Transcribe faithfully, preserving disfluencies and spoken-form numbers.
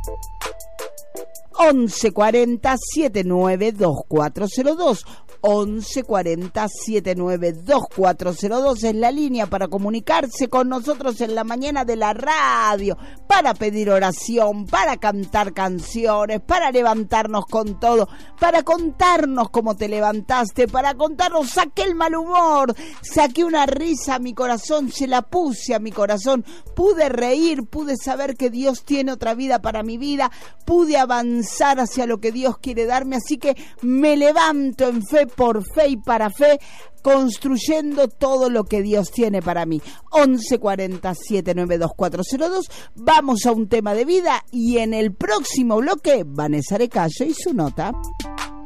once cuarenta setenta y nueve veinticuatro cero dos. once cuarenta setenta y nueve veinticuatro cero dos es la línea para comunicarse con nosotros en la mañana de la radio, para pedir oración, para cantar canciones, para levantarnos con todo, para contarnos cómo te levantaste, para contarnos saqué el mal humor, saqué una risa a mi corazón, se la puse a mi corazón, pude reír, pude saber que Dios tiene otra vida para mi vida, pude avanzar hacia lo que Dios quiere darme, así que me levanto en fe, por fe y para fe, construyendo todo lo que Dios tiene para mí. once cuarenta setenta y nueve veinticuatro cero dos. Vamos a un tema de vida y en el próximo bloque Vanessa Recallo y su nota.